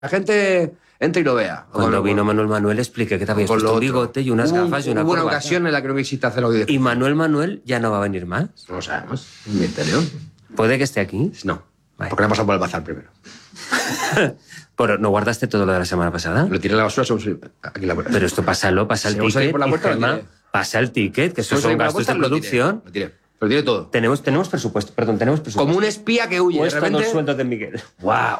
la gente entre y lo vea. Cuando vino Manuel expliqué que te habías puesto un bigote y unas gafas y una Hubo una corbata. ocasión en la que no quisiste hacer audio. ¿Y Manuel ya no va a venir más? No lo sabemos. Un misterio. ¿Puede que esté aquí? No. Vale. Porque no pasado por el bazar primero. Pero ¿no guardaste todo lo de la semana pasada? Lo tiré a la basura, aquí la puerta. Pero esto pasa el Si vamos a ir ticket. por la puerta, y, lo Gemma, tiré. pasa el ticket, que Si esos vamos a ir son por la gastos de puerta, producción. Lo tiré todo. Tenemos presupuesto, perdón, tenemos presupuesto. Como un espía que huye. Pues De todo el repente. sueldo de Miguel. Guau,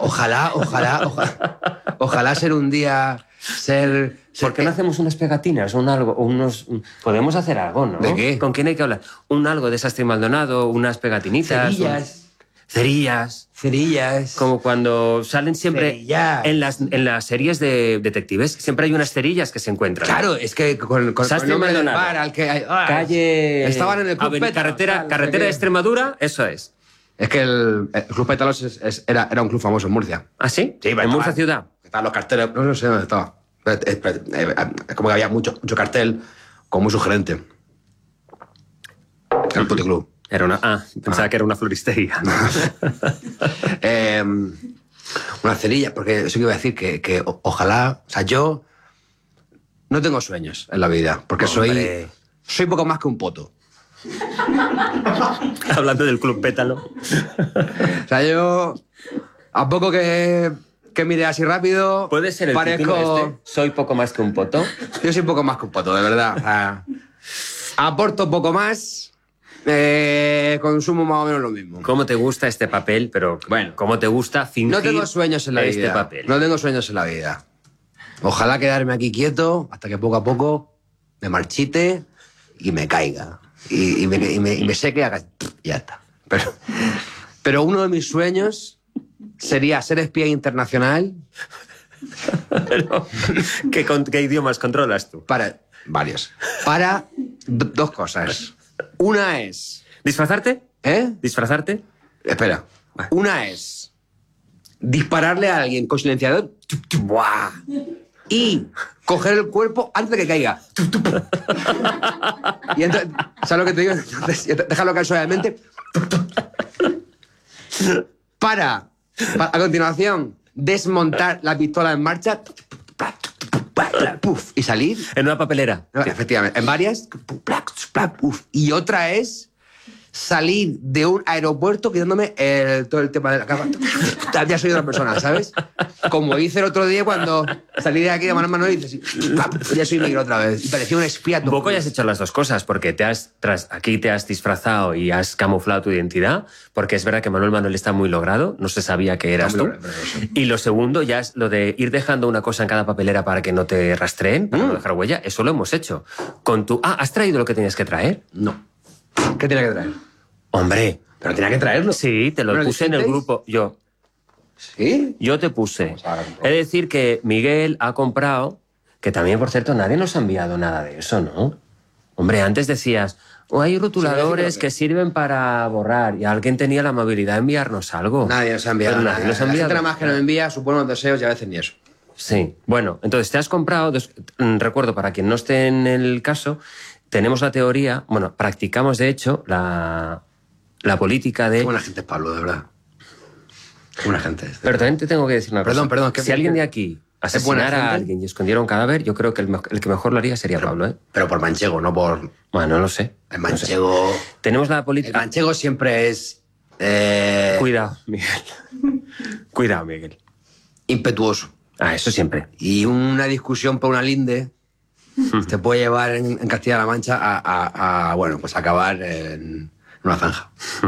ojalá ser un día. ¿Por qué no hacemos unas pegatinas? Podemos hacer algo, ¿no? ¿De qué? ¿Con quién hay que hablar? Algo de Sastre y Maldonado, unas pegatinitas. Cerillas. Como cuando salen siempre Cerillas. en las series de detectives, siempre hay unas cerillas que se encuentran. Claro, es que con el Sastre y nombre del Maldonado. bar al que hay. Calle... Estaban en el Club Avenida Pétalos, Carretera, tal, carretera no de sé qué. Extremadura, eso es. Es que el Club Pétalos era un club famoso en Murcia. ¿Ah, sí? Sí, en Murcia ciudad. Estaban los carteles, no sé dónde estaba. Es como que había mucho cartel, como muy sugerente. Era un puticlub. Pensaba que era una floristería. Una cerilla, porque eso que iba a decir, que ojalá. O sea, yo no tengo sueños en la vida, porque Hombre. soy poco más que un poto. Hablando del Club Pétalo. O sea, yo, a poco que mire así rápido, ¿Puede ser el parezco... título Soy poco más que un poto? Yo soy poco más que un poto, de verdad. O sea, aporto poco más, consumo más o menos lo mismo. ¿Cómo te gusta este papel? Pero Bueno. ¿cómo te gusta fingir No tengo sueños en la este vida. papel? No tengo sueños en la vida. Ojalá quedarme aquí quieto hasta que poco a poco me marchite y me caiga. Y me seque y haga... Y ya está. Pero uno de mis sueños sería ser espía internacional. Pero, ¿qué idiomas controlas tú? Varios. Para dos cosas. Una es... ¿Disfrazarte? ¿Disfrazarte? Espera. Una es dispararle a alguien con silenciador. ¡Buah! Y coger el cuerpo antes de que caiga. Y entonces, ¿sabes lo que te digo? Entonces, déjalo caer suavemente. Para, a continuación, desmontar la pistola en marcha. Puf, y salir. En una papelera. No, efectivamente, en varias. Uf. Y otra es salir de un aeropuerto quitándome todo el tema de la capa. Ya soy otra persona, ¿sabes? Como hice el otro día cuando salí de aquí de Manuel y dices, ya soy negro otra vez. Y parecía un espía. Un poco ya has hecho las dos cosas, porque aquí te has disfrazado y has camuflado tu identidad, porque es verdad que Manuel está muy logrado, no se sabía que eras tú. Y lo segundo ya es lo de ir dejando una cosa en cada papelera para que no te rastreen, para no dejar huella, eso lo hemos hecho. ¿Has traído lo que tenías que traer? No. ¿Qué tenía que traer? Hombre. Pero tenía que traerlo. Sí, te lo ¿No puse en el dijisteis? grupo. ¿Sí? Yo te puse. Pues ahora un poco. Es decir, que Miguel ha comprado, que también, por cierto, nadie nos ha enviado nada de eso, ¿no? Hombre, antes decías, hay rotuladores que sirven para borrar, y alguien tenía la amabilidad de enviarnos algo. Nadie nos ha enviado Pero nada. nadie nos ha La enviado gente nada más que nos envía supone unos deseos y a veces ni eso. Sí. Bueno, entonces te has comprado, recuerdo, para quien no esté en el caso, tenemos la teoría, practicamos de hecho la política de... Qué buena gente es Pablo, de verdad. Qué buena gente es. Pero también te tengo que decir una cosa. Perdón, si alguien de aquí buena asesinara a gente. alguien y escondiera un cadáver, yo creo que el que mejor lo haría sería Pablo, ¿eh? Pero por manchego, no por... Bueno, no lo sé. El No sé. manchego... Tenemos la El política... manchego siempre es... Cuidado, Miguel. Cuidado, Miguel. impetuoso. Eso siempre. Y una discusión por una linde te puede llevar en Castilla-La Mancha a acabar en una zanja.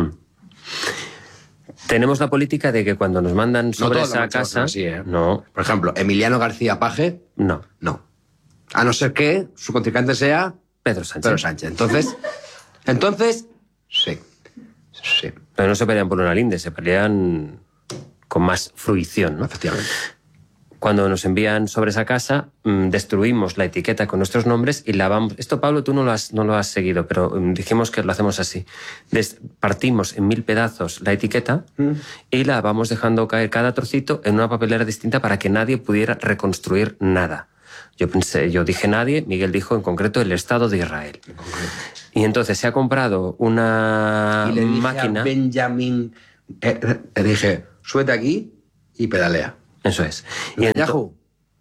Tenemos la política de que cuando nos mandan sobre todos los esa manchegos son casa... así, ¿eh? No, Por ejemplo, Emiliano García Paje, no. no. A no ser que su contrincante sea Pedro Sánchez. Pedro Sánchez. Entonces, sí. Sí, Pero no se pelean por una linde, se pelean con más fruición, ¿no? efectivamente. Cuando nos envían sobre esa casa, destruimos la etiqueta con nuestros nombres y la vamos... Esto, Pablo, tú no lo has seguido, pero dijimos que lo hacemos así. Partimos en 1000 pedazos la etiqueta y la vamos dejando caer cada trocito en una papelera distinta para que nadie pudiera reconstruir nada. Yo dije nadie, Miguel dijo en concreto el Estado de Israel. Y entonces se ha comprado una Y le dije máquina... a Benjamin, le dije, súbete aquí y pedalea. Eso es. Yahoo.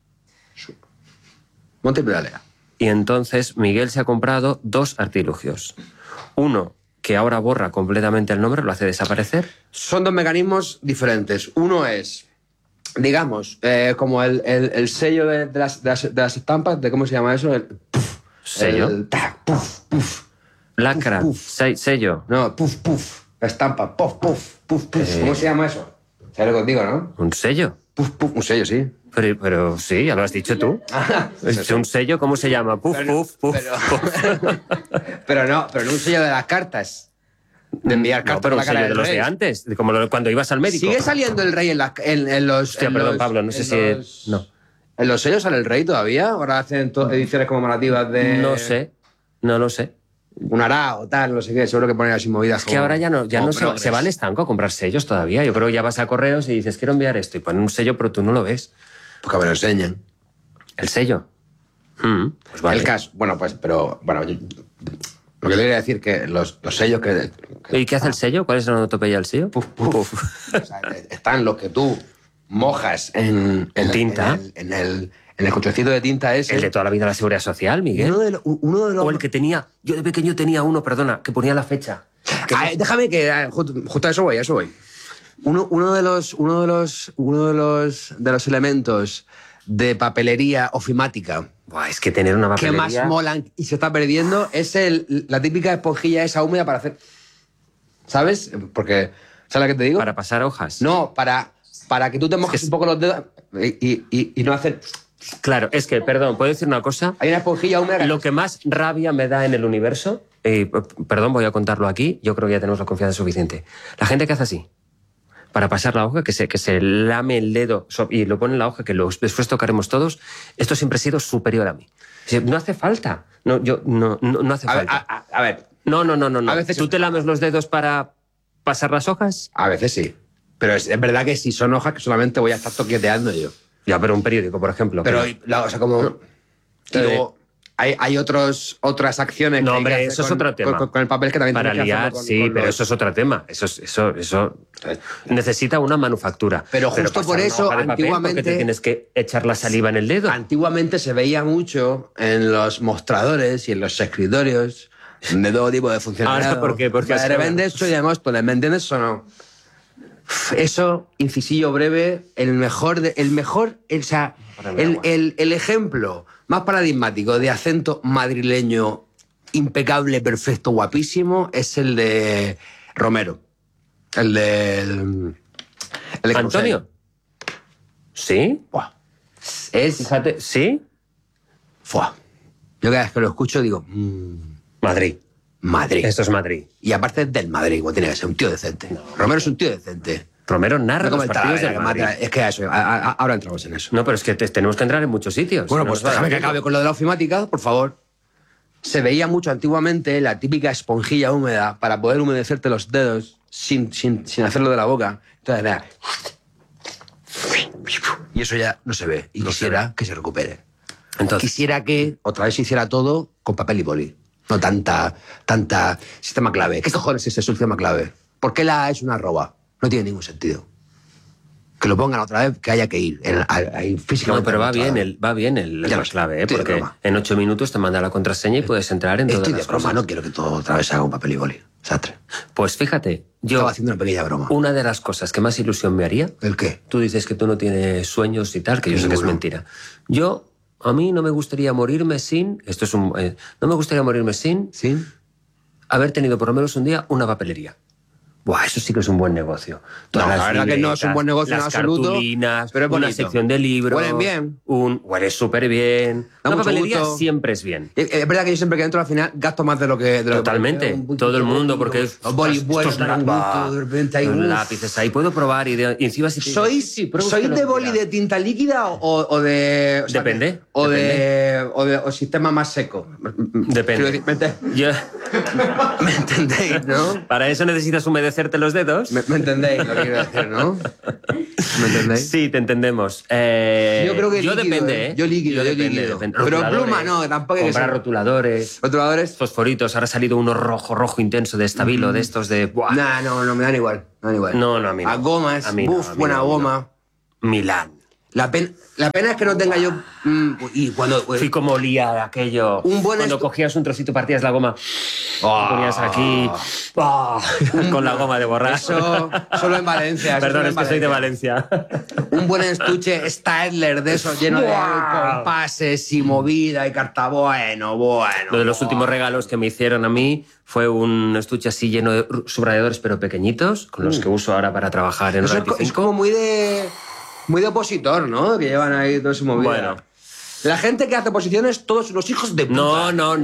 Monte y pedalea. Y entonces Miguel se ha comprado 2 artilugios. Uno que ahora borra completamente el nombre, lo hace desaparecer. Son 2 mecanismos diferentes. Uno es, digamos, como el sello de las estampas, de cómo se llama eso. ¿Sello? Lacra, Puf, puf. sello. No, la estampa, puf. ¿Cómo se llama eso? ¿Sabes lo que os digo, no? ¿Un sello? Un sello, sí. Pero sí, ya lo has dicho tú. ¿Es un sello? ¿Cómo se llama? Puf. Pero no un sello de las cartas. De enviar cartas. No, pero con un la cara sello de del los rey. de antes, cuando ibas al médico. ¿Sigue saliendo el rey en los... Hostia, en perdón, los- Pablo, no sé en si... los- No. ¿En los sellos sale el rey todavía? ¿Ahora hacen ediciones conmemorativas de...? No sé, no lo sé. Un arao, tal, no sé qué. Seguro que ponen así movidas. Es que ahora ya no se va al estanco a comprar sellos todavía. Yo creo que ya vas a correos y dices, quiero enviar esto, y ponen un sello, pero tú no lo ves. Pues que me lo enseñen. ¿El sello? Pues vale. El caso, bueno, pues, pero... Bueno, lo que te quería decir que los sellos que... ¿Y qué hace el sello? ¿Cuál es la onomatopeya del sello? Puf. O sea, están los que tú mojas en ¿Tinta? En el cochecito de tinta ese. El de toda la vida de la Seguridad Social, Miguel. Uno de los... O el que tenía... Yo de pequeño tenía uno, perdona, que ponía la fecha. Déjame que... Justo a eso voy. Uno de los elementos de papelería ofimática Buah, es que tener una que papelería... más molan y se está perdiendo es la típica esponjilla esa húmeda para hacer... ¿Sabes? Porque... ¿Sabes lo que te digo? Para pasar hojas. No, para que tú te mojes un poco los dedos y no hacer... Claro, es que, perdón, ¿puedo decir una cosa? Hay una esponjilla húmeda... Lo que más rabia me da en el universo, perdón, voy a contarlo aquí, yo creo que ya tenemos la confianza suficiente. La gente que hace así, para pasar la hoja, que se lame el dedo y lo pone en la hoja, que después tocaremos todos, esto siempre ha sido superior a mí. No hace falta. No hace falta. A ver, No. A veces- ¿Tú te lames los dedos para pasar las hojas? a veces sí. Pero es verdad que si son hojas que solamente voy a estar toqueteando yo. Ya, pero un periódico, por ejemplo. Pero, que- o sea, como... Y luego hay otras acciones No, que hay hombre, que hacer eso es otro tema. con el papel que también Para tienes que liar, hacerlo con- sí, con pero los- eso es otro tema. Eso necesita una manufactura. Pero justo pasar por una eso, hoja de papel, antiguamente- ¿por qué te tienes que echar la saliva en el dedo? Antiguamente se veía mucho en los mostradores y en los escritorios de todo tipo de funcionariado. Ahora, ¿por qué? Porque de repente soy de Móstoles, ¿me entiendes o no? Eso, incisillo breve, el ejemplo más paradigmático de acento madrileño impecable, perfecto, guapísimo, es el de Romero. El de ¿Antonio? ¿Sí? Buah. Es... Fíjate, ¿sí? Fuah. Yo cada vez que lo escucho digo, Madrid. Madrid. Esto es Madrid. Y aparte es del Madrid, como tiene que ser un tío decente. Romero es un tío decente. Romero narra No los comentaba, partidos del que Madrid. es que eso, ahora entramos en eso. No, pero es que tenemos que entrar en muchos sitios. Bueno, No pues nos va a dar déjame que tiempo. acabe con lo de la ofimática, por favor. Se veía mucho antiguamente la típica esponjilla húmeda para poder humedecerte los dedos sin hacerlo de la boca. Entonces, vea. Y eso ya no se ve. Y quisiera que se recupere. Entonces, Quisiera que otra vez se hiciera todo con papel y boli. No tanta sistema clave. ¿Qué cojones es ese sistema clave? ¿Por qué la A es una arroba? No tiene ningún sentido. Que lo pongan otra vez, que haya que ir. Ahí físicamente. no, pero va demostrado. bien el Ya la lo sé, clave, estoy de porque broma. en 8 minutos te manda la contraseña y puedes entrar en todas Estoy de las broma, cosas. no quiero que todo otra vez se haga con papel y boli. Sastre. Pues fíjate, yo Estaba haciendo una pequeña broma. una de las cosas que más ilusión me haría, ¿El qué? tú dices que tú no tienes sueños y tal, que yo sé que es Ninguno. mentira. A mí no me gustaría morirme sin, no me gustaría morirme sin ¿Sí? haber tenido por lo menos un día una papelería. Buah, eso sí que es un buen negocio. No, la las verdad que no es un buen negocio en las absoluto, cartulinas, pero es una bonito. sección de libros. Huelen bien. Huele súper bien. Da Una mucho papelería gusto. siempre es bien. Es verdad que yo siempre que entro al final gasto más de lo que... Totalmente. Todo el mundo, porque Los bolis vuelos, de repente hay... los uf. lápices ahí. Puedo probar y encima si te dices, ¿Sois, sí, prueba ¿sois usted de lo que boli quiera. de tinta líquida o de... Depende, O sistema más seco? Depende. Quiero decir, Yo- ¿me entendéis, no? para eso necesitas humedecerte los dedos. ¿Me entendéis lo que quiero decir, no? ¿Me entendéis? Sí, te entendemos. Yo creo que yo líquido, depende, ¿eh? Yo líquido. depende. Pero Rotuladores, pluma no, tampoco hay que comprar ser... rotuladores. ¿Rotuladores? Fosforitos, ahora ha salido uno rojo intenso de Stabilo, de estos de... ¡buah! Nah, no, me dan igual. Me dan igual. No, a mí no. A gomas, A mí no, buf, a mí buena no, a mí no. goma. Milán. La pena es que no tenga yo... y cuando... Fui como olía aquello. Cuando cogías un trocito, partías la goma, lo ponías aquí, con la goma de borrar. Eso solo en Valencia. Perdón, es que soy de Valencia. Un buen estuche Stadler de esos lleno de compases y movida y carta. Bueno. Lo de los últimos regalos que me hicieron a mí fue un estuche así lleno de subrayadores, pero pequeñitos, con los que uso ahora para trabajar en eso 95. es como muy de opositor, ¿no? Que llevan ahí todo ese movida. Bueno. La gente que hace oposiciones, todos los hijos de puta. No.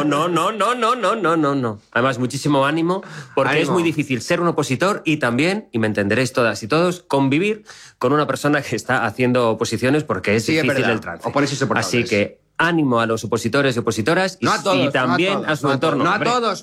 Además, muchísimo ánimo, porque es muy difícil ser un opositor y también, y me entenderéis todas y todos, convivir con una persona que está haciendo oposiciones porque es difícil el trance. Así que ánimo a los opositores y opositoras y, no a todos, y también a su entorno. No a todos.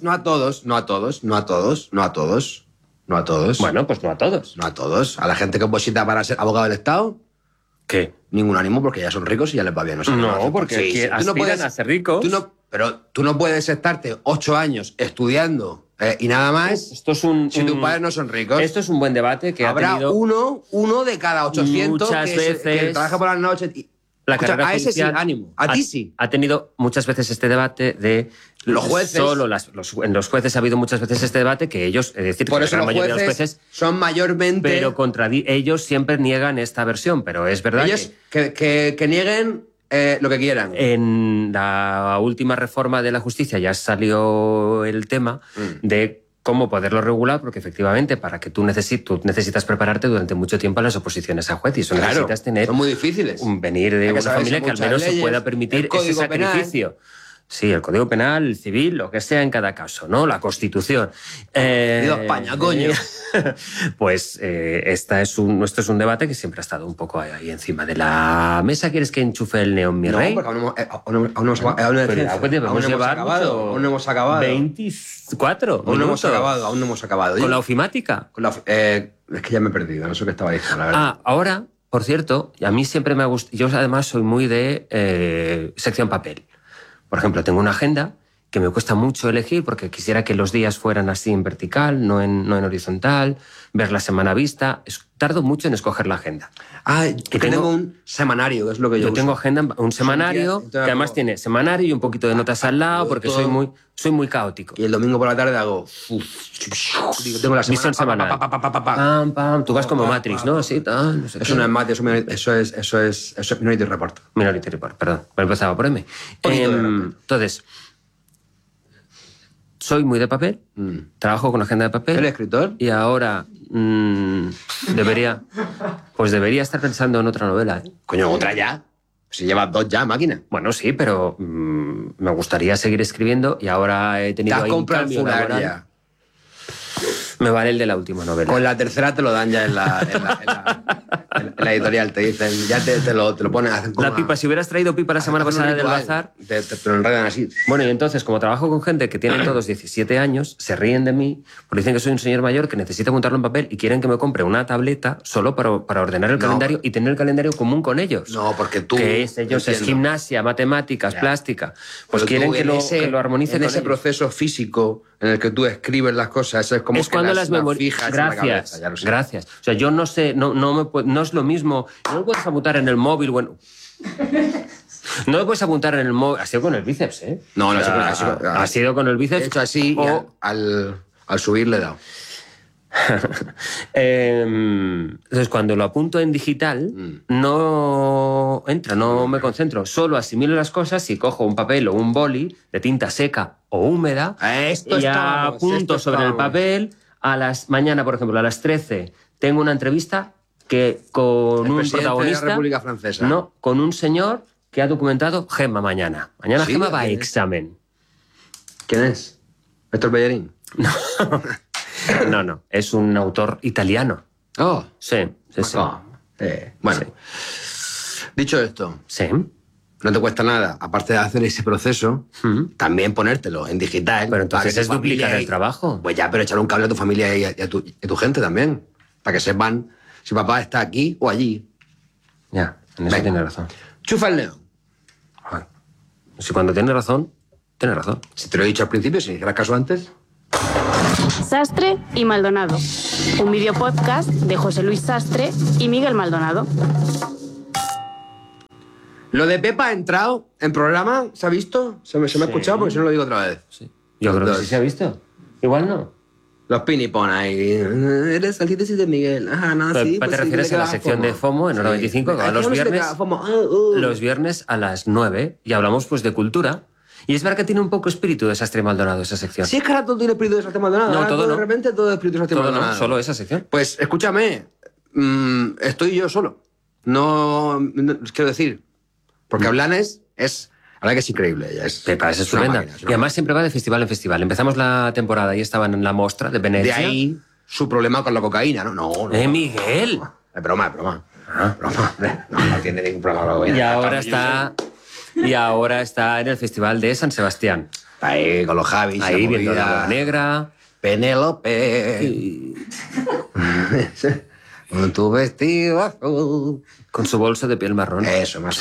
Bueno, pues no a todos. No a todos. A la gente que oposita para ser abogado del Estado, ¿qué? Ningún ánimo porque ya son ricos y ya les va bien. No, porque aspiran a ser ricos. Pero tú no puedes estarte 8 años estudiando y nada más si tus padres no son ricos. Esto es un buen debate que habrá ha tenido... uno de cada 800 muchas veces que trabaja por las noches. La carrera a ese sí, judicial ánimo. A ti sí. Ha tenido muchas veces este debate de... Los jueces. En los jueces ha habido muchas veces este debate que ellos, es decir, por que eso la los mayoría de los jueces son mayormente... Pero ellos siempre niegan esta versión, pero es verdad ellos que nieguen lo que quieran. En la última reforma de la justicia ya salió el tema de cómo poderlo regular, porque efectivamente para que tú necesitas prepararte durante mucho tiempo a las oposiciones a juez y eso necesitas tener... Son muy difíciles. Venir de una familia que al menos se pueda permitir ese sacrificio. Penal. Sí, el Código Penal, el civil, lo que sea en cada caso, ¿no? La Constitución. ¡Viva España, coño! Pues esto es un debate que siempre ha estado un poco ahí encima de la mesa. ¿Quieres que enchufe el neón, mi rey? No, porque aún no hemos acabado. 24 aún no hemos acabado. ¿Con la ofimática? Es que ya me he perdido, no sé qué estaba diciendo, la verdad. Ahora, por cierto, a mí siempre me ha gustado... Yo además soy muy de sección papel. Por ejemplo, tengo una agenda que me cuesta mucho elegir porque quisiera que los días fueran así en vertical, no en horizontal, ver la semana vista. Tardo mucho en escoger la agenda. Que tengo un semanario, que es lo que yo uso. Tengo agenda, un semanario, que además tiene semanario y un poquito de notas al lado, porque soy muy caótico. Y el domingo por la tarde hago... Tengo la semana... Misión semanal. Pam, pam. Tú vas como Matrix, ¿no? Así, tal, no sé eso no es Matrix, eso es Minority Report. Minority Report, perdón. Empezaba por M. Entonces... Soy muy de papel, trabajo con agenda de papel. ¿Eres escritor? Y ahora debería estar pensando en otra novela. Coño, otra ya. Si llevas 2 ya, máquina. Bueno, sí, pero me gustaría seguir escribiendo y ahora he tenido ahí un cambio laboral. Ya. Me vale el de la última novela. Con la tercera te lo dan ya en la editorial. Te dicen, ya te lo ponen. Hacen como la pipa, si hubieras traído pipa la semana pasada del bazar... Te lo enredan así. Bueno, y entonces, como trabajo con gente que tiene todos 17 años, se ríen de mí, porque dicen que soy un señor mayor que necesita apuntarlo en papel y quieren que me compre una tableta solo para ordenar el calendario y tener el calendario común con ellos. No, porque tú... Que es gimnasia, matemáticas, plástica. Pues quieren que lo armonice en ese proceso físico en el que tú escribes las cosas, es como cuando las fijas. Gracias, en la cabeza, gracias. O sea, yo no sé, no es lo mismo. No lo puedes apuntar en el móvil, bueno. No lo puedes apuntar en el móvil. Ha sido con el bíceps, ¿eh? No, ha sido con el bíceps. He hecho así y al subir le he dado. Entonces, cuando lo apunto en digital, no entra, no me concentro. Solo asimilo las cosas y cojo un papel o un boli de tinta seca o húmeda y apunto sobre el papel. Mañana, por ejemplo, a las 13 tengo una entrevista con un protagonista. De la República Francesa. No, con un señor que ha documentado Gemma mañana. Mañana ¿Sí? Gemma va a examen. ¿Quién es? ¿Héctor Bellerín? No. No. Es un autor italiano. Oh. Sí. Bueno. Sí. Dicho esto. Sí. No te cuesta nada, aparte de hacer ese proceso, también ponértelo en digital. Pero entonces es duplicar el trabajo. Pues ya, pero echar un cable a tu familia y a tu gente también. Para que sepan si papá está aquí o allí. Ya, en eso tiene razón. Chufa el león. Ay. Si cuando tiene razón, tiene razón. Si te lo he dicho al principio, si me hicieras caso antes. Sastre y Maldonado. Un videopodcast de José Luis Sastre y Miguel Maldonado. Lo de Pepa ha entrado en programa, ¿se ha visto? ¿Se me ha escuchado? Porque si no lo digo otra vez. Sí. Yo creo que sí se ha visto. Igual no. Los pinipón ahí. Eres antítesis de Miguel. Ajá, no, Pero, sí. ¿te Pues refieres sí, a la sección de FOMO en Hora 25? Que va los viernes, los viernes a las 9 y hablamos pues de cultura. Y es verdad que tiene un poco espíritu de Desastre Maldonado esa sección. Si es que ahora todo tiene espíritu de Desastre Maldonado. No, ahora todo no. De repente todo es espíritu de Desastre Todo Maldonado. no, solo esa sección. Pues escúchame, estoy yo solo. No quiero decir, porque Blanes es, la verdad que es increíble. Ella es, Pepa es una estupenda. máquina, es una Y además siempre va de festival en festival. Empezamos la temporada y estaban en la mostra de máquina. Venecia. De ahí su problema con la cocaína, ¿no? No, Miguel! Es broma, es broma. Broma. No tiene ningún problema con la cocaína. Y ahora está en el festival de San Sebastián. Ahí con los Javis. Ahí la viendo movida. la Bola Negra. Penélope. Con tu vestido azul. Con su bolso de piel marrón. Eso, más.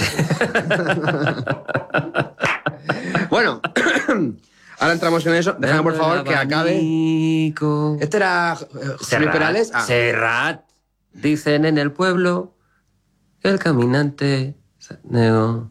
Bueno, ahora entramos en eso. Déjame, por favor, que acabe. Este era Javier Perales. Serrat. Dicen en el pueblo que el caminante se negó.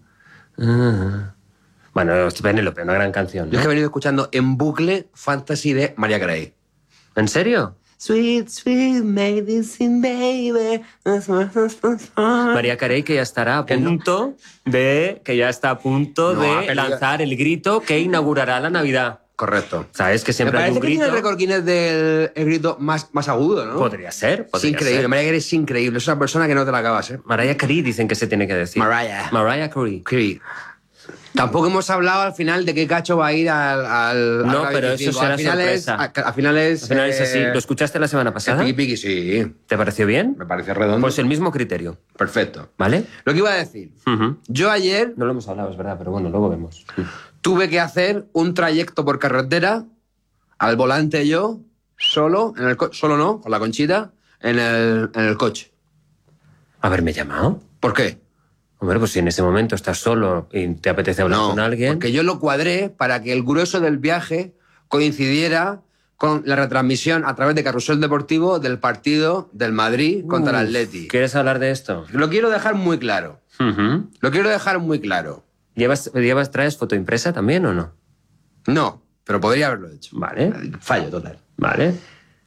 Bueno, Penélope, una gran canción. Yo es que he venido escuchando en bucle Fantasy de Mariah Carey. ¿En serio? Sweet, sweet medicine, baby. María Carey, que ya estará a punto de lanzar el grito que inaugurará la Navidad. Correcto. ¿Sabes? Que Me siempre hay parece un que tiene grito. el récord Guinness del el grito más agudo, ¿no? Podría ser. Es increíble. Mariah Carey es increíble. Es una persona que no te la acabas, ¿eh? Mariah Carey dicen que se tiene que decir. Mariah Carey. Carey. Tampoco hemos hablado al final de qué cacho va a ir al No, al pero 25. eso será al final sorpresa. al final es... Al final es así. ¿Lo escuchaste la semana pasada? Piqui Piqui, sí. ¿Te pareció bien? Me parece redondo. Pues el mismo criterio. Perfecto. ¿Vale? Lo que iba a decir. Ujú. Yo ayer No lo hemos hablado, es verdad, pero bueno, luego vemos. tuve que hacer un trayecto por carretera, al volante yo, solo, solo no, con la Conchita, en el coche. ¿Haberme llamado? ¿Por qué? Hombre, pues si en ese momento estás solo y te apetece hablar con alguien... porque yo lo cuadré para que el grueso del viaje coincidiera con la retransmisión a través de Carrusel Deportivo del partido del Madrid contra el Atleti. ¿Quieres hablar de esto? Lo quiero dejar muy claro. Ujú. Lo quiero dejar muy claro. ¿Traes foto impresa también o no? No, pero podría haberlo hecho. Vale, Fallo total. vale.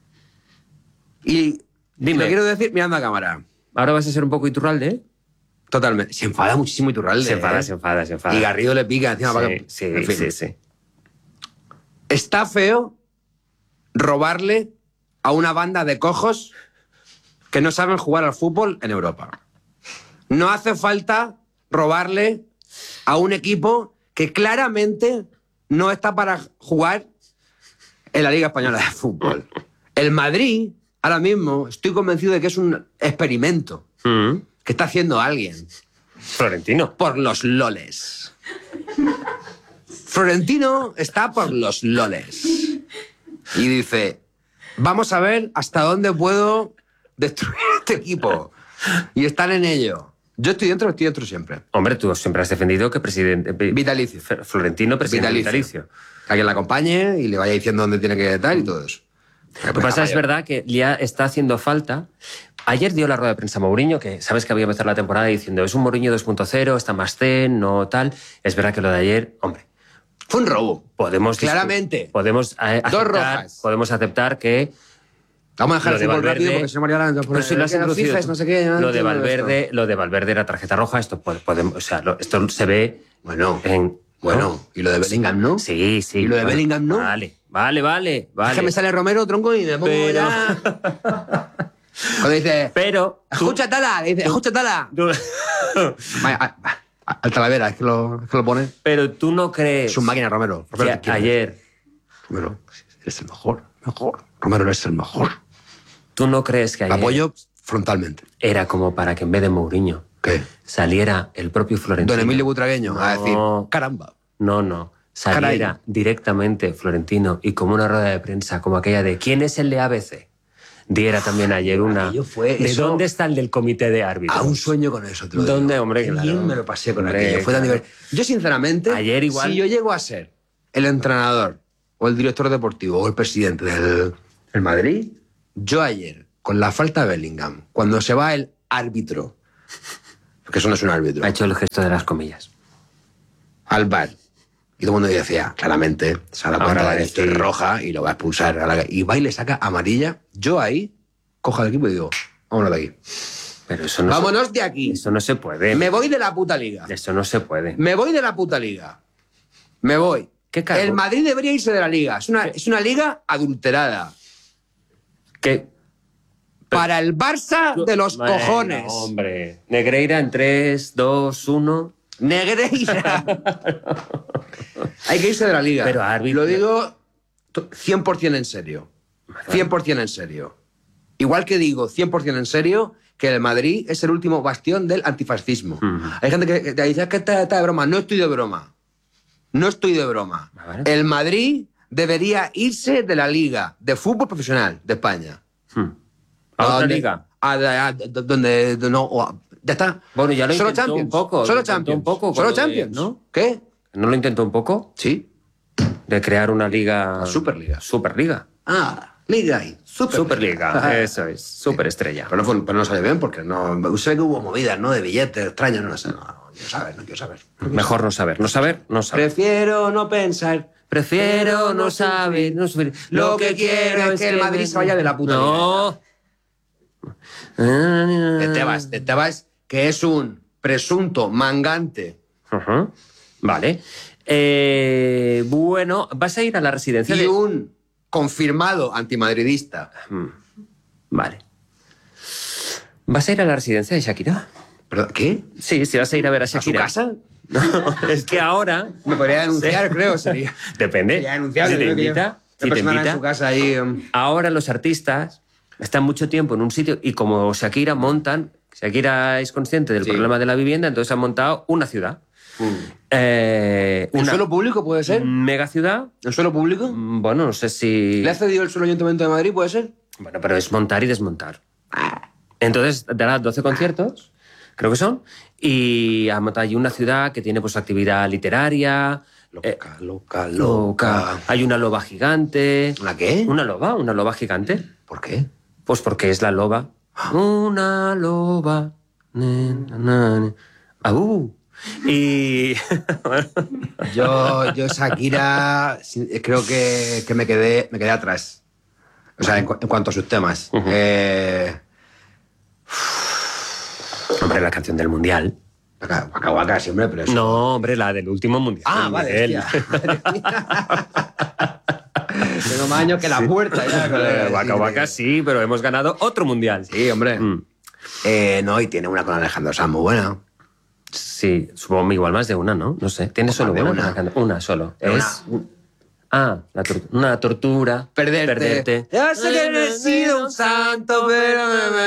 Y Dime. lo quiero decir mirando a cámara. ¿Ahora vas a ser un poco Iturralde? Totalmente. Se enfada muchísimo Iturralde. Se enfada, ¿eh? se enfada, se enfada. Y Garrido le pica encima para que... Sí, En fin. sí, sí. Está feo robarle a una banda de cojos que no saben jugar al fútbol en Europa. No hace falta robarle a un equipo que claramente no está para jugar en la Liga Española de Fútbol. El Madrid, ahora mismo, estoy convencido de que es un experimento Mm. que está haciendo alguien Florentino. por los loles. Florentino está por los loles. Y dice, vamos a ver hasta dónde puedo destruir este equipo. Y están en ello. Yo estoy dentro siempre. Hombre, tú siempre has defendido que presidente... Vitalicio. Florentino, presidente vitalicio. Que alguien la acompañe y le vaya diciendo dónde tiene que estar y todo eso. Lo que pasa es verdad que ya está haciendo falta. Ayer dio la rueda de prensa Mourinho, que sabes que había empezado la temporada diciendo es un Mourinho 2.0, está más zen, no tal. Es verdad que lo de ayer, hombre, Fue un robo. podemos... Claramente. Podemos rojas. Podemos aceptar que... Vamos a dejar Lo el de fútbol Valverde- rápido porque si no Mariana nos Pero si lo has introducido fifes, tú. no sé qué. Lo de Valverde era tarjeta roja. Esto podemos, o sea, esto se ve Bueno, en... bueno. ¿Y lo de Bellingham, no? Sí, sí. ¿Y lo de Bellingham, no? Vale. Es que me sale Romero, tronco, y me pongo Pero- ya... Cuando dice... Pero... Escucha, Tala. Dice, escucha, Tala. Vaya, al Talavera, es que lo pone. Pero tú no crees... Es un máquina, Romero. Romero, que ¿quién es? ayer... Romero, eres el mejor. Romero, eres el mejor. ¿Tú no crees que Lo ayer apoyo frontalmente. era como para que en vez de Mourinho ¿Qué? saliera el propio Florentino? Don Emilio Butragueño a No. decir, caramba. No. Saliera Caray. directamente Florentino y como una rueda de prensa como aquella de ¿quién es el de ABC? Diera también ayer una... aquello fue ¿De eso- dónde está el del comité de árbitros? A un sueño con eso, te lo ¿Dónde, digo. hombre? Qué Claro. bien me lo pasé con Hombre, aquello. Fue tan claro. divertido. Yo, sinceramente, Ayer igual- si yo llego a ser el entrenador o el director deportivo o el presidente del Madrid, yo ayer, con la falta de Bellingham, cuando se va el árbitro Porque eso no es un árbitro. Ha hecho el gesto de las comillas. Al bar. Y todo el mundo decía, claramente, se da Ahora cuenta va a de que esto es decir- roja y lo va a expulsar. Y va y le saca amarilla. Yo ahí cojo al equipo y digo, vámonos de aquí. Pero eso no, Vámonos de aquí. eso no se puede. Me voy de la puta liga. Eso no se puede. Me voy de la puta liga. Me voy. ¿Qué cargo? El Madrid debería irse de la liga. Es una liga adulterada. ¿Qué? Para el Barça de los Bueno, cojones. Hombre. Negreira en 3, 2, 1. Negreira. Hay que irse de la liga. Pero árbitro- Lo digo 100% en serio. 100% en serio. Igual que digo 100% en serio que el Madrid es el último bastión del antifascismo. Hay gente que te dice que está de broma. No estoy de broma. No estoy de broma. Vale. El Madrid debería irse de la liga de fútbol profesional de España. ¿A otra donde- liga? donde no, ya está. Bueno, ya lo Solo intentó Champions. un poco, Solo lo intentó Champions. un poco con Solo lo de- Champions. ¿no? ¿Qué? ¿No lo intentó un poco? Sí. De crear una liga... La Superliga. Superliga. Liga y Superliga, eso es. Superestrella. Pero no sale bien porque no. Se ve que hubo movidas, ¿no? De billetes extraños, no sé. No quiero saber. Mejor no saber. No saber, no saber. Prefiero no pensar. Prefiero no saber, no saber. Lo que quiero es que el Madrid se vaya de la puta No. De Tebas, que es un presunto mangante Ujú. Vale. Bueno, vas a ir a la residencia y de... un confirmado antimadridista. Vale. ¿Vas a ir a la residencia de Shakira? ¿Perdón, qué? Sí, sí vas a ir a ver a ¿A su Shakira. casa? No, es que ahora... Me podría denunciar, creo, sería. Depende. Sería denunciable. Si te creo que invita, una si te persona invita. en su casa ahí. Ahora los artistas están mucho tiempo en un sitio y como Shakira montan... Shakira es consciente del Sí. problema de la vivienda, entonces han montado una ciudad. ¿El Una suelo público puede ser? mega ciudad. ¿El suelo público? Bueno, no sé si... ¿Le ha cedido el suelo Ayuntamiento de Madrid, puede ser? Bueno, pero es montar y desmontar. Entonces dará 12 conciertos, creo que son, y ha montado allí una ciudad que tiene pues actividad literaria. Loca. Hay una loba gigante. ¿Una qué? Una loba gigante. ¿Por qué? Pues porque es la loba. Una loba. Y... Yo Shakira, creo que me quedé atrás. O sea, en cuanto a sus temas. Hombre, la canción del Mundial. Waka Waka siempre, pero eso. No, hombre, la del último Mundial. Ah, vale. Miguel. Hostia. Tengo más años que la puerta. Ya, con el- Waka Waka sí, pero hemos ganado otro Mundial. Sí, hombre. Mm. No, y tiene una con Alejandro Sanz muy buena. Sí, supongo igual más de una, ¿no? No sé. ¿Tienes solo Más de una? una. Una solo. Una. Es... una tortura. Perderte. Ya sé que no he sido un santo, pero...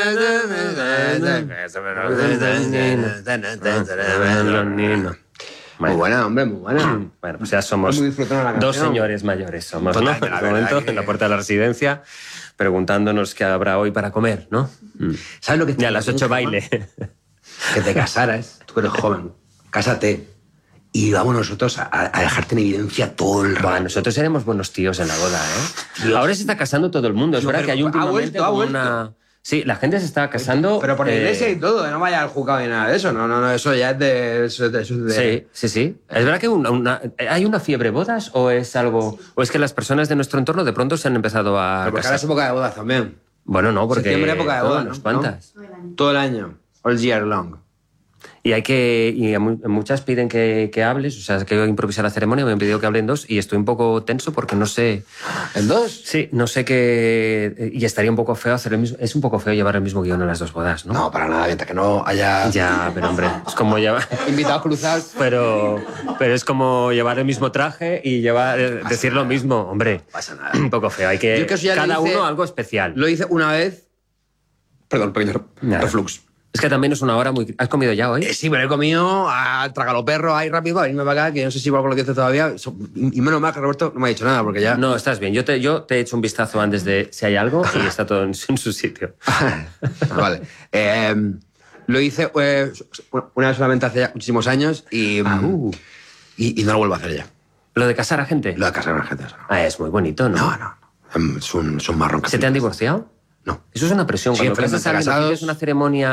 Muy buena, hombre, muy buena. Bueno, pues ya somos Muy disfrutona la dos canción. señores mayores, somos, ¿no? Totalmente, En la este verdad momento, que- en la puerta de la residencia, preguntándonos qué habrá hoy para comer, ¿no? ¿Sabes lo que Y a las 8 baile. Que te casaras, tú que eres joven, cásate y vamos nosotros a dejarte en evidencia todo el Buah, rato. nosotros seremos buenos tíos en la boda, ¿eh? Ahora se está casando todo el mundo. Es No, verdad pero que hay ha últimamente vuelto, ha como vuelto. una... Sí, la gente se está casando... Pero por la iglesia y todo, no vaya al juzgado ni nada de eso. No, eso ya es de... Eso es de- Sí. ¿Es verdad que hay una fiebre bodas o es algo... o es que las personas de nuestro entorno de pronto se han empezado a Pero porque ahora casar? es época de bodas también. Bueno, no, porque... Septiembre, época de bodas, unas ¿no? cuantas. Todo el año. All year long. Y hay que... y muchas piden que hables, o sea, que yo improvisar la ceremonia, me han pedido que hablen dos y estoy un poco tenso porque no sé... ¿En dos? Sí, no sé qué... Y estaría un poco feo hacer el mismo... Es un poco feo llevar el mismo guión a las dos bodas, ¿no? No, para nada, mientras que no haya Ya, pero hombre, es como llevar... invitados cruzados. Pero es como llevar el mismo traje y decir lo mismo. Hombre, Pasa nada. un poco feo. Hay Yo que, es que eso ya lo cada hice- uno algo especial. Lo hice una vez. Perdón, pequeño Nada. reflux. Es que también es una hora muy... ¿Has comido ya hoy? Sí, me lo he comido a tragalo perro ahí rápido a irme para acá, que no sé si igual con lo que hice todavía. Y menos mal que Roberto no me ha dicho nada, porque ya... No, estás bien. Yo te he hecho un vistazo antes de si hay algo y está todo en su sitio. Vale. Lo hice una vez solamente hace ya muchísimos años y no lo vuelvo a hacer ya. Lo de casar a gente. Lo de casar a la gente. Eso no. Es muy bonito, ¿no? No. Es un marrón. ¿Se te han divorciado? No. Eso es una presión. Sí, Cuando casas a alguien, casados. tienes una ceremonia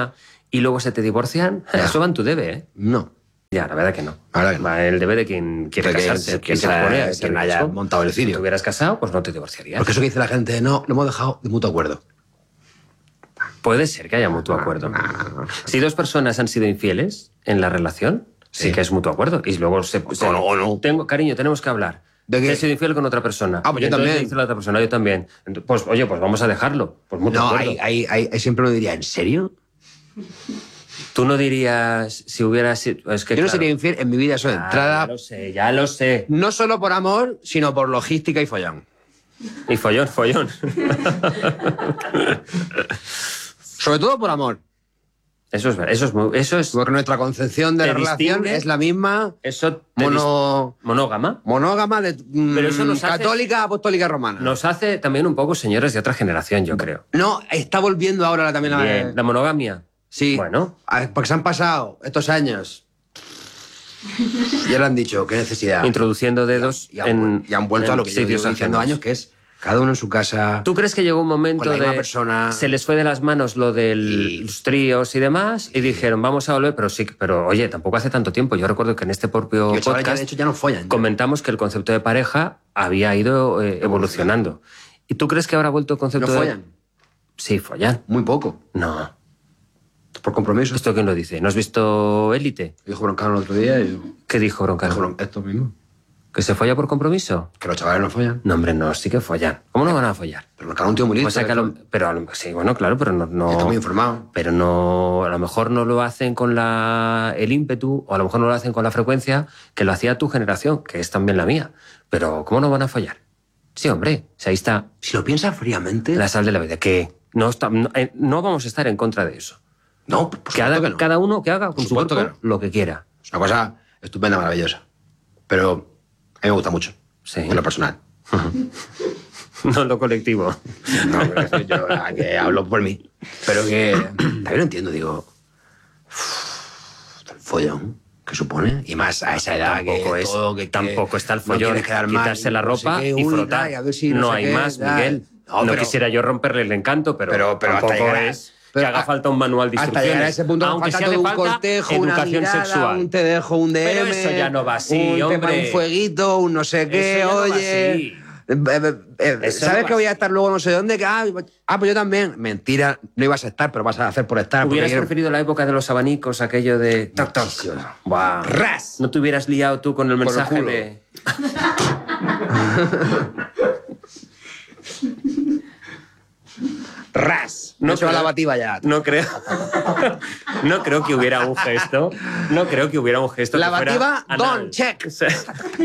y luego se te divorcian, eso va en tu debe, ¿eh? No. Ya, la verdad que no. La verdad que no. Va en el debe de quien quiere casarse. Quien se pone a ese quien haya riesgo. montado el Si cirio. te hubieras casado, pues no te divorciarías. Porque eso que dice la gente, no, lo hemos dejado de mutuo acuerdo. Puede ser que haya mutuo acuerdo. Si dos personas han sido infieles en la relación, sí, Sí. que es mutuo acuerdo. Y luego O no. Cariño, tenemos que hablar. ¿De qué? He sido infiel con otra persona. Ah, pues Y yo entonces también. dice la otra persona, yo también. Pues, oye, pues vamos a dejarlo. Pues mutuo No, acuerdo. hay siempre uno diría, ¿en serio? Tú no dirías si hubiera sido... Es que, Yo no claro. sería infiel en mi vida, eso de entrada. Ya lo sé. No solo por amor, sino por logística y follón. Y follón. Sobre todo por amor. Eso es verdad. Eso es Porque nuestra concepción de Te la relación distingue. es la misma eso te monógama. monógama de Pero eso nos hace- católica, apostólica, romana. Nos hace también un poco señores de otra generación, yo creo. No, está volviendo ahora también a... Bien. La monogamia. Sí. Bueno. Porque se han pasado estos años. Y ahora han dicho, qué necesidad. Introduciendo dedos Y han vuelto en a lo que yo sitios llevo diciendo ajenos. años, que es cada uno en su casa. ¿Tú crees que llegó un momento Con la misma de persona. se les fue de las manos lo de Y- los tríos y demás y dijeron vamos a volver, pero oye, tampoco hace tanto tiempo. Yo recuerdo que en este propio Y los chavales ya, podcast de hecho, ya no follan. ya. comentamos que el concepto de pareja había ido evolucionando. ¿Y tú crees que ahora ha vuelto el No concepto de follan. Sí, follan. Muy poco. No. Por compromiso. ¿Esto quién lo dice? ¿No has visto Élite? Dijo Broncano el otro día y ¿Qué dijo Broncano? dijo esto mismo. ¿Que se folla por compromiso? Que los chavales no follan. No, hombre, no, sí que follan. ¿Cómo no van a follar? Pero Broncano es un tío muy listo. O sea que sí, bueno, claro, pero no. Está muy informado. Pero no, a lo mejor no lo hacen con el ímpetu, o a lo mejor no lo hacen con la frecuencia que lo hacía tu generación, que es también la mía. Pero, ¿cómo no van a follar? Sí, hombre, si ahí está Si lo piensas fríamente... la sal de la vida, que no vamos a estar en contra de eso. No, por supuesto que no. Cada uno que haga con Por su supuesto cuerpo que no. lo que quiera. Es una cosa estupenda, maravillosa. Pero a mí me gusta mucho. Sí. En lo personal. No en lo colectivo. No, pero yo que hablo por mí. Pero que también lo entiendo, digo... El follón que supone. Y más a esa edad Tampoco que es, todo, tampoco está el no follón. quieres quedar mal, Quitarse la no sé ropa qué, y uy, frotar. tal, a ver si no sé hay qué, más, tal. Miguel. No, No pero- quisiera yo romperle el encanto, pero Pero hasta tampoco llegar a- es pero que haga falta un manual de hasta instrucciones. llegar a ese punto aunque falta sea todo de un falta cortejo, una educación mirada, sexual. un te dejo, un DM, Pero eso ya no va así, un hombre. un fueguito, un no sé qué, Eso ya no va oye... así. Eso ¿Sabes no que va voy a así. estar luego no sé dónde? Pues yo también. Mentira, no ibas a estar, pero vas a hacer por estar. porque ¿Hubieras quiero- preferido la época de los abanicos, aquello de toc toc? Buah. ¡Ras! ¿No te hubieras liado tú con el el mensaje culo. de... ¡Ras! No No se va creo- la bativa ya. No creo. No creo que hubiera un gesto. No creo que hubiera un gesto. La que fuera bativa, anal. don, check. O sea,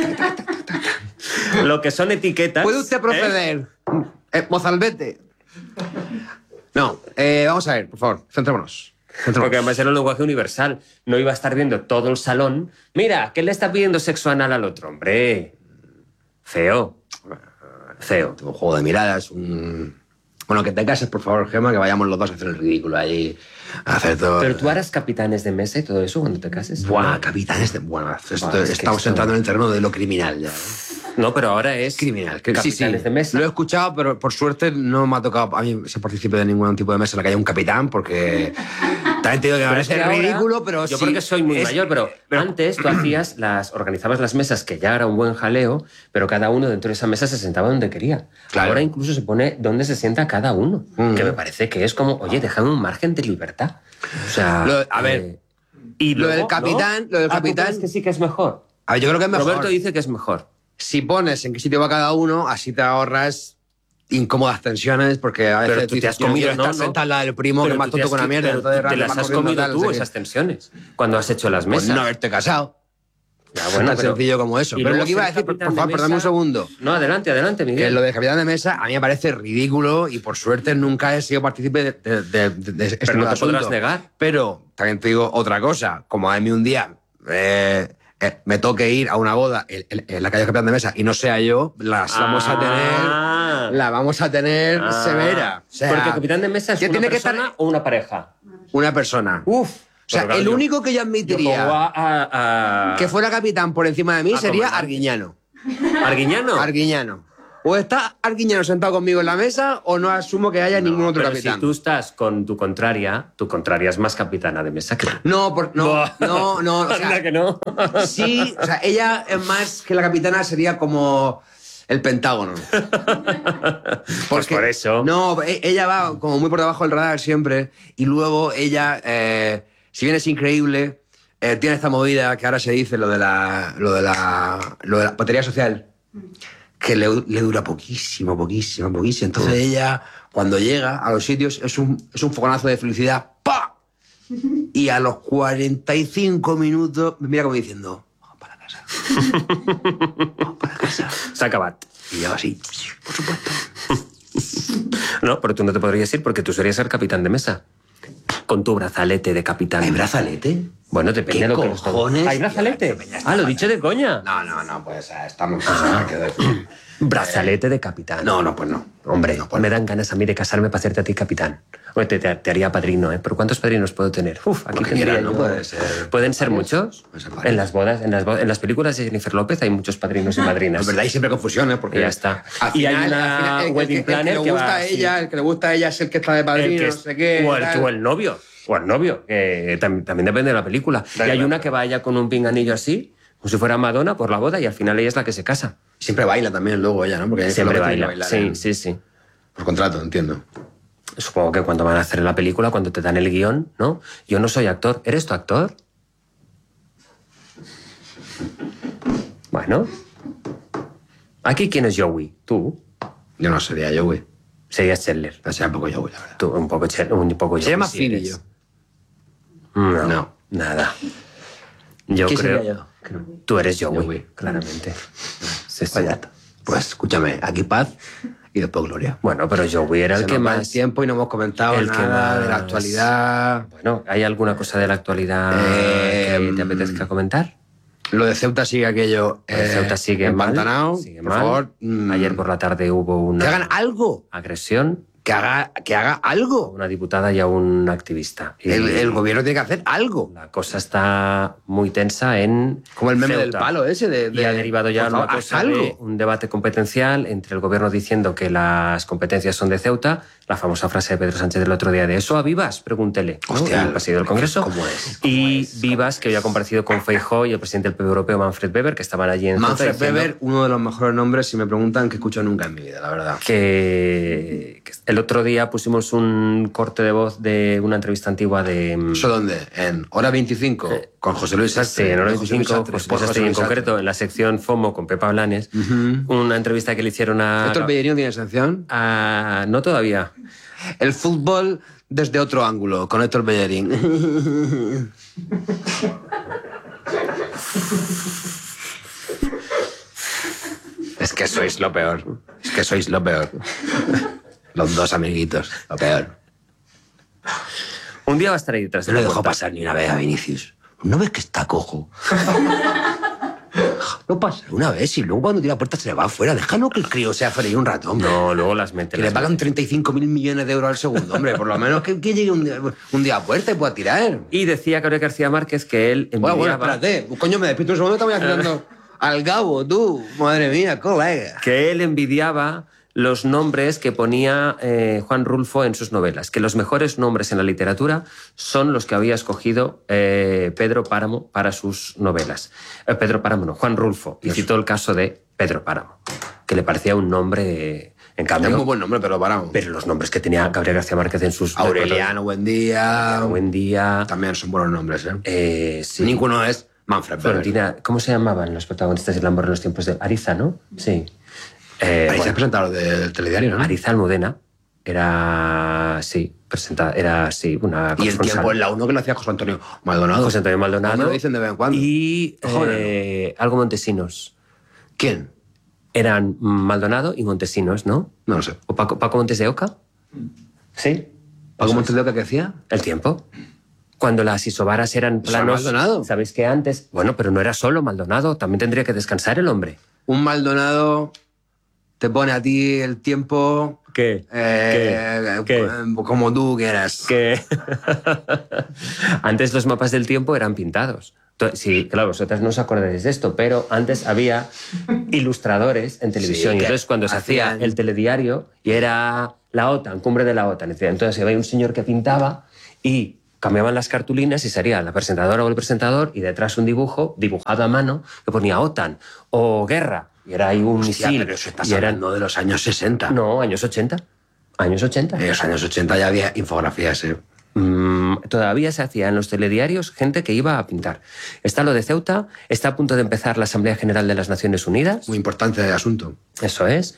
lo que son etiquetas. ¿Puede usted proceder? Mozalbete. No, vamos a ver, por favor, centrémonos. Porque además era un lenguaje universal. No iba a estar viendo todo el salón. Mira, ¿qué le está pidiendo sexo anal al otro? Hombre, feo. Feo. Un juego de miradas, un... Bueno, que te cases, por favor, Gemma, que vayamos los dos a hacer el ridículo allí. A hacer todo... Pero tú harás capitanes de mesa y todo eso cuando te cases. Buah, capitanes de... Bueno, es que estamos esto- entrando en el terreno de lo criminal ya. No, pero ahora es Criminal. Sí, sí. capitanes de mesa. Lo he escuchado, pero por suerte no me ha tocado a mí ser partícipe de ningún tipo de mesa en la que haya un capitán, porque también te digo que me Pero es parece que ahora, ridículo, pero yo sí. porque soy muy es- mayor, pero antes tú organizabas las mesas, que ya era un buen jaleo, pero cada uno dentro de esa mesa se sentaba donde quería. Claro. Ahora incluso se pone donde se sienta cada uno, Mm. que me parece que es como, oye, déjame un margen de libertad. O sea, A ver, y lo luego, del capitán- ¿no? lo del ¿tú capitán- crees que sí que es mejor? A ver, yo creo que es mejor. Roberto dice que es mejor. Si pones en qué sitio va cada uno, así te ahorras incómodas tensiones, porque a veces Pero tú te has "Yo no comido, quiero estar sentada al lado del primo, que Pero es más tú te tonto has que una qui- mierda. pero Entonces, te rápido, las van has corriendo, comido tal, no tú, sé qué". esas tensiones, cuando has hecho las Pues mesas. no haberte casado. Ya, bueno, Tan pero- sencillo como eso. y Pero luego lo que iba a ser decir, por capitán de favor, perdame un mesa- segundo. No, adelante, Miguel. Que lo de capitán de mesa a mí me parece ridículo y por suerte nunca he sido partícipe de este Pero no te asunto. podrás negar. Pero también te digo otra cosa. Como a mí un día me toque ir a una boda en la calle capitán de mesa y no sea yo, la vamos a tener severa. O sea, porque el capitán de mesa es que una tiene que persona estar o una pareja. una persona. Uf. O sea, Pero claro, el yo- único que yo admitiría Yo pongo a- que fuera capitán por encima de mí a sería comandante. Arguiñano. ¿Arguiñano? Arguiñano. O está Arguiñano sentado conmigo en la mesa o no asumo que haya ningún otro Pero capitán. si tú estás con tu contraria es más capitana de mesa que tú. No, no, o sea, Anda que no. sí, o sea, ella es más que la capitana sería como el Pentágono. Pues por eso. No, ella va como muy por debajo del radar siempre y luego ella, si bien es increíble, tiene esta movida que ahora se dice lo de la batería social, que le dura poquísimo. Entonces ella, cuando llega a los sitios, es un fogonazo de felicidad. ¡Pa! Y a los 45 minutos me mira como diciendo, vamos para casa. Vamos para casa. Se ha acabado. Y yo así, por supuesto. No, pero tú no te podrías ir porque tú serías el capitán de mesa. Con tu brazalete de capitán. ¿Hay brazalete? Bueno, depende ¿Qué de lo que cojones? ¿Hay brazalete? Ah, lo he dicho de coña. No, pues estamos... Brazalete de capitán. No, pues no. Hombre, No, pues me no. dan ganas a mí de casarme para hacerte a ti capitán. Oye, te haría padrino, ¿eh? ¿Pero cuántos padrinos puedo tener? Uf, aquí Porque tendría quieran, ¿no? yo- Puede ser ¿Pueden ser varios. muchos? Pueden ser varios. En las bodas, en las películas de Jennifer López hay muchos padrinos y madrinas. Es verdad, hay siempre confusiones porque... Y ya está. Al Y hay final, una al final, wedding el planner que que le va gusta a así. ella, el que le gusta a ella es el que está de padrino, no sé qué. o, tal. o el novio. O el novio, que también depende de la película. Y hay una que va ella con un pinganillo así, como si fuera Madonna, por la boda, y al final ella es la que se casa. Siempre baila también luego ella, ¿no? Porque Siempre Jennifer López tiene baila. que bailar Sí. por contrato, entiendo. Supongo que cuando van a hacer la película, cuando te dan el guión, ¿no? Yo no soy actor. ¿Eres tu actor? Bueno. ¿Aquí quién es Joey? ¿Tú? Yo no sería Joey. Serías Chandler. O sea, un poco Joey, la verdad. Tú, un poco Joey. Se llama sí Phoebe, eres. yo. No, No. nada. Yo ¿Quién creo... sería yo? Tú eres Joey, Joey. claramente. Sí, sí. Vaya. Pues escúchame, aquí paz y después gloria. Bueno, pero Joey era el Se que nos va el más... tiempo y no hemos comentado el que nada de la más- actualidad. Bueno, ¿hay alguna cosa de la actualidad que te apetezca comentar? Lo de Ceuta sigue aquello. El Ceuta sigue mal. empantanado. Sigue Por mal. favor. Ayer por la tarde hubo una Que hagan algo. agresión Que haga a algo. una diputada y a un activista. Y El gobierno tiene que hacer algo. la cosa está muy tensa en Como el meme Ceuta. del palo ese de... Y ha derivado ya por en una favor, haz cosa de algo. un debate competencial entre el gobierno diciendo que las competencias son de Ceuta, la famosa frase de Pedro Sánchez del otro día de ¿eso a Vivas? Pregúntele. ¿no? Hostia, El presidente del Congreso. ¿cómo es? Y Vivas, que hoy ha comparecido con Feijóo y el presidente del PP europeo, Manfred Weber, que estaban allí en Ceuta Manfred diciendo Weber, uno de los mejores nombres, si me preguntan, que escucho nunca en mi vida, la verdad. que el otro día pusimos un corte de voz de una entrevista antigua de... ¿Eso dónde? En Hora 25, con José Luis Sí, Sastre. en hora No, José Luis 25, Sastre, pues por José José en Luis Sastre. concreto, en la sección FOMO con Pepa Blanes, una entrevista que le hicieron a... ¿Héctor Bellerín tiene sección? No todavía. El fútbol desde otro ángulo, con Héctor Bellerín. Es que sois lo peor. Es que sois lo peor. Los dos amiguitos, lo peor. Un día va a estar ahí detrás de No la le dejó puerta. pasar ni una vez a Vinicius. ¿No ves que está cojo? No pasa una vez y luego cuando tira la puerta se le va afuera. Déjalo que el crío sea feliz un rato, hombre. No, luego las mete. Que le las pagan mete. 35.000 millones de euros al segundo, hombre. Por lo menos que llegue un día a puerta y pueda tirar. Y decía Gabriel García Márquez que él Bueno, envidiaba, espérate. Coño, me despisto un segundo, te voy haciendo al Gabo, tú. Madre mía, colega. que él envidiaba los nombres que ponía Juan Rulfo en sus novelas, que los mejores nombres en la literatura son los que había escogido Pedro Páramo para sus novelas. Pedro Páramo no, Juan Rulfo. Y citó el caso de Pedro Páramo, que le parecía un nombre, en Es cambio... muy buen nombre, pero paramos. Pero los nombres que tenía Gabriel García Márquez en sus... Aureliano, buen día. Buen día... También son buenos nombres, ¿eh? sí. Ninguno es Manfred Weber. Florentina, ¿cómo se llamaban los protagonistas del Amor en los tiempos de Ariza, no? Sí. Ahí se Bueno, ha presentado del telediario, ¿no? Ariza Almudena era, sí, presentada, era, sí, una Y el corresponsal. tiempo en la 1 que lo hacía José Antonio Maldonado. José Antonio Maldonado. Me lo dicen de vez en cuando. Y Joder, algo Montesinos. ¿Quién? Eran Maldonado y Montesinos, ¿no? No lo sé. ¿O Paco Montes de Oca? Sí. ¿Paco Montes de Oca qué decía? El tiempo. Cuando las isobaras eran Eso era planos... Maldonado. ¿Sabéis que antes? Bueno, pero no era solo Maldonado, también tendría que descansar el hombre. Un Maldonado te pone a ti el tiempo... ¿Qué? Como tú quieras. Que antes los mapas del tiempo eran pintados. Sí, claro, vosotras no os acordáis de esto, pero antes había ilustradores en televisión. Sí, Y entonces cuando se hacía hacían- el telediario y era la OTAN, cumbre de la OTAN, entonces había un señor que pintaba y cambiaban las cartulinas y sería la presentadora o el presentador y detrás un dibujo dibujado a mano que ponía OTAN o guerra. Y era ahí un Hostia, misil. pero eso estás y eran, hablando de los años 60. no, años 80. Años 80. En los años 80 ya había infografías, ¿eh? Todavía se hacía en los telediarios gente que iba a pintar. Está lo de Ceuta, está a punto de empezar la Asamblea General de las Naciones Unidas. Muy importante el asunto. Eso es.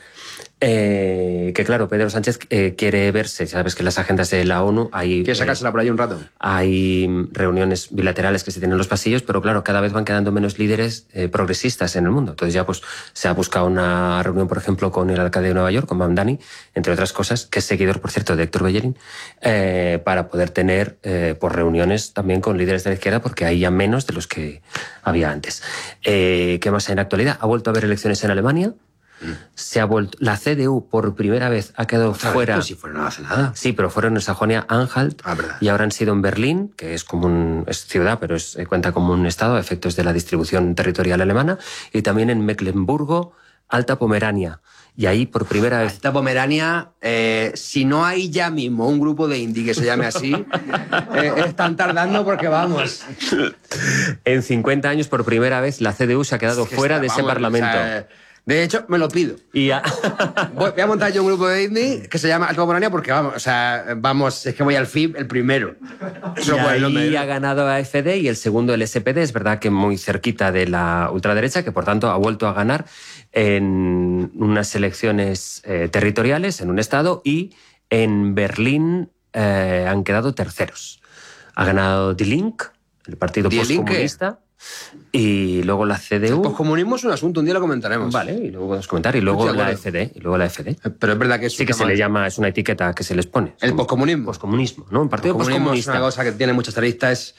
Que claro, Pedro Sánchez quiere verse, sabes que en las agendas de la ONU hay... ¿Quieres sacársela por ahí un rato? Hay reuniones bilaterales que se tienen en los pasillos, pero claro, cada vez van quedando menos líderes progresistas en el mundo. Entonces ya pues se ha buscado una reunión, por ejemplo, con el alcalde de Nueva York, con Mamdani, entre otras cosas, que es seguidor, por cierto, de Héctor Bellerín, para poder tener pues, reuniones también con líderes de la izquierda, porque hay ya menos de los que había antes. ¿Qué más hay en la actualidad? Ha vuelto a haber elecciones en Alemania. Se ha vuelto, la CDU por primera vez ha quedado fuera. Pues si fuera no hace nada. Sí, pero fueron en Sajonia-Anhalt Verdad. y ahora han sido en Berlín, que es como es ciudad, pero cuenta como un estado a efectos de la distribución territorial alemana, y también en Mecklemburgo, Alta Pomerania. Y ahí por primera vez... Esta Pomerania, si no hay ya mismo un grupo de indie que se llame así, están tardando porque vamos. En 50 años por primera vez la CDU se ha quedado Es que fuera está, de ese vamos, parlamento. o sea, de hecho, me lo pido. Y Voy a montar yo un grupo de indie que se llama Alta Pomerania porque vamos, es que voy al FIB el primero. Eso Y por el nombre. ahí ha ganado AfD y el segundo el SPD, es verdad que muy cerquita de la ultraderecha, que por tanto ha vuelto a ganar en unas elecciones territoriales en un estado, y en Berlín han quedado terceros. Ha ganado Die Link, el partido Die Linke. postcomunista, y luego la CDU. El poscomunismo es un asunto, un día lo comentaremos. Vale, y luego podemos comentar, y luego Estoy de la acuerdo. FD, y luego la FD. Pero es verdad que Sí que se le llama, es una etiqueta que se les pone. El poscomunismo. Poscomunismo, ¿no? Un partido Comunismo es poscomunista. una cosa que tiene muchas aristas.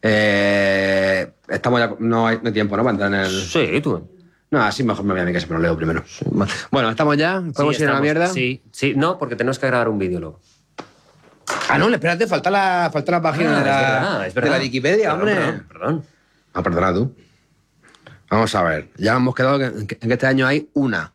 Estamos ya, no hay tiempo, ¿no? Para entrar en el... Sí, tú. No, así mejor me voy a mí, que siempre lo leo primero. Bueno, ¿estamos ya? ¿Podemos Sí, ir a la estamos. mierda? Sí, sí, no, porque tenemos que grabar un vídeo luego. Ah, no, espérate, falta la página Es verdad. de la Wikipedia, Perdón, hombre. Perdón. Ah, perdona tú. Vamos a ver. Ya hemos quedado en que este año hay una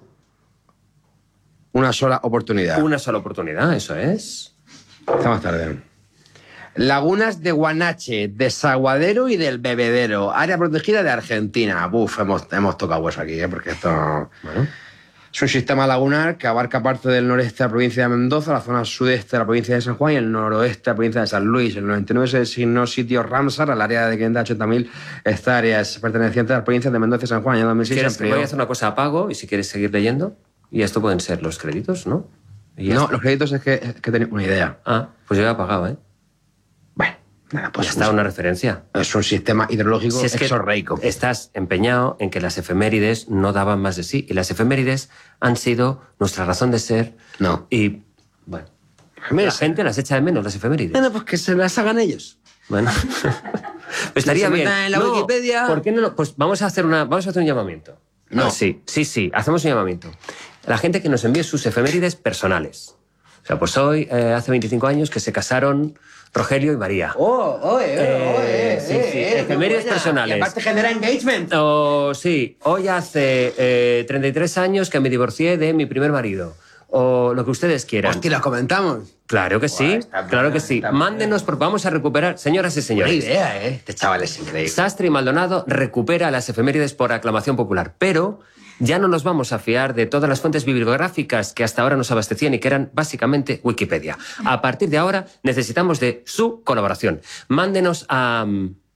sola oportunidad. Una sola oportunidad, eso es. Está más tarde. Lagunas de Guanache, Desaguadero y del Bebedero. Área protegida de Argentina. Buf, hemos tocado hueso aquí, porque esto... Bueno. Es un sistema lagunar que abarca parte del noreste de la provincia de Mendoza, la zona sudeste de la provincia de San Juan y el noroeste de la provincia de San Luis. En el 99 se designó sitio Ramsar al área de 580.000 hectáreas pertenecientes a las provincias de Mendoza y San Juan. En 2006 se ¿Quieres que amplió. voy a hacer una cosa a pago y si quieres seguir leyendo? Y esto pueden ser los créditos, ¿no? Y ya No, está. los créditos es que tenía una idea. Ah, pues yo ya he pagado, ¿eh? Bueno, nada, pues Ya está una referencia. es un sistema hidrológico Si es que exorreico. estás empeñado en que las efemérides no daban más de sí. Y las efemérides han sido nuestra razón de ser. No. Y, bueno, Mira, la gente las echa de menos, las efemérides. Bueno, pues que se las hagan ellos. Bueno, pues estaría se bien. metan en la Wikipedia. ¿Por qué no? Pues vamos a hacer un llamamiento. No. Ah, sí, hacemos un llamamiento. La gente que nos envíe sus efemérides personales. O sea, pues hoy, hace 25 años que se casaron Rogelio y María. Sí, efemérides personales. Y aparte genera engagement. O sí, hoy hace 33 años que me divorcié de mi primer marido. O lo que ustedes quieran. Hostia, los comentamos. Claro que sí, está claro que buena, sí. está buena. Mándenos, porque vamos a recuperar, señoras y Buena señores. idea, ¿eh? Este chaval es increíble. Sastre y Maldonado recupera las efemérides por aclamación popular, pero ya no nos vamos a fiar de todas las fuentes bibliográficas que hasta ahora nos abastecían y que eran básicamente Wikipedia. A partir de ahora necesitamos de su colaboración. Mándenos a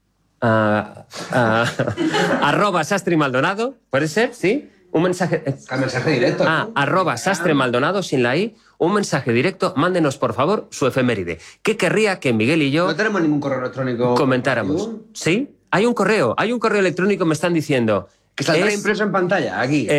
arroba Sastre y Maldonado, ¿puede ser? ¿Sí? Un mensaje... Al mensaje directo. arroba Sastre Maldonado sin la I, un mensaje directo, mándenos por favor su efeméride. ¿Qué querría que Miguel y yo No tenemos ningún correo electrónico. comentáramos? ¿Sí? Hay un correo electrónico, me están diciendo. Que saldrá Es, impreso en pantalla, aquí.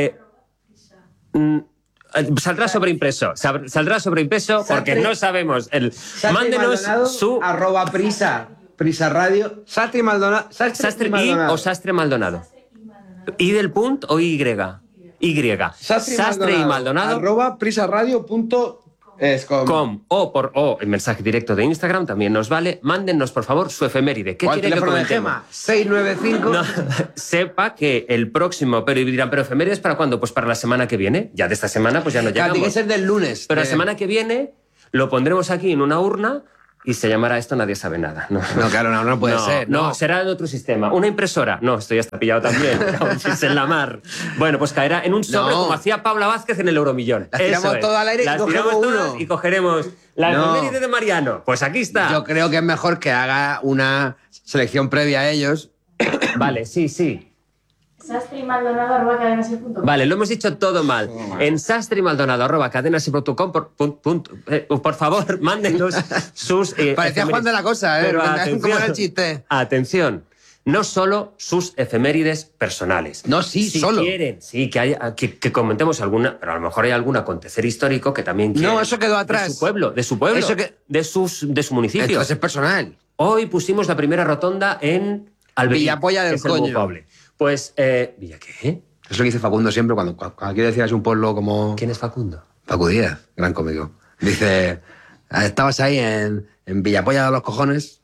Saldrá sobreimpreso. Saldrá sobreimpreso porque Sastre- no sabemos. Sastre Mándenos Maldonado, su arroba prisa radio. Sastre y Maldonado. Sastre I o Sastre Maldonado. ¿I del punto o Y? Y. Sastre y Maldonado. Arroba prisaradio.com. Es o en mensaje directo de Instagram también nos vale. Mándennos, por favor, su efeméride. ¿Qué quiere que teléfono de comentemos? Gema? 695. No, sepa que el próximo, pero dirán, ¿pero efemérides para cuándo? Pues para la semana que viene. Ya de esta semana pues ya no Claro, llegamos. tiene que ser del lunes. Pero la semana que viene lo pondremos aquí en una urna y se llamará esto Nadie sabe nada. No, No, claro, no puede ser. No, será en otro sistema. ¿Una impresora? No, esto ya está pillado también. Es en la mar. Bueno, pues caerá en un sobre como hacía Paula Vázquez en el Euromillón. Las tiramos Eso todo al aire y Las cogemos tiramos todas uno. y cogeremos la No. efeméride de Mariano. Pues aquí está. Yo creo que es mejor que haga una selección previa a ellos. Vale, sí. sastreymaldonado@cadenaser.com. Vale, lo hemos dicho todo mal. En sastreymaldonado@cadenaser.com por favor, mándenos sus... Parecía Juan de la Cosa, ¿eh? Pero ¿Cómo era el chiste? Atención, no solo sus efemérides personales. No, sí, si solo. quieren, sí, que comentemos alguna, pero a lo mejor hay algún acontecer histórico que también quieren. No, eso quedó atrás. De su pueblo, Eso que- de su municipio. Entonces es personal. Hoy pusimos la primera rotonda en Alberic, Villapolla del que es el coño. Bucable. Pues, ¿Villa qué? Es lo que dice Facundo siempre cuando quiere decir es un pueblo como... ¿Quién es Facundo? Facu Díaz, gran cómico. Dice, estabas ahí en Villapolla de los cojones.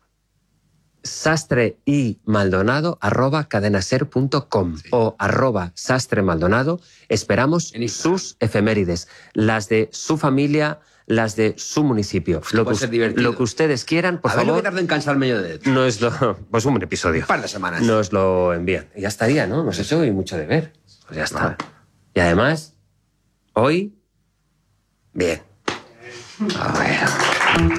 sastreymaldonado@cadenaser.com o @sastremaldonado. Esperamos En Instagram. sus efemérides, las de su familia, las de su municipio. puede ser divertido. Lo que ustedes quieran, por A ver lo que favor, tarda en cansarme yo de... nos lo... Pues un episodio. Un par de semanas. Nos lo envían. Y ya estaría, ¿no? Hemos hecho hoy mucho deber. Pues ya está. Vale. Y además, hoy... Bien. A ver.